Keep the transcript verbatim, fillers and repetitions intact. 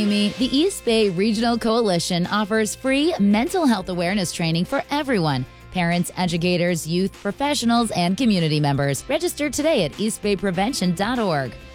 Amy, the East Bay Regional Coalition offers free mental health awareness training for everyone. Parents, educators, youth, professionals, and community members. Register today at east bay prevention dot org.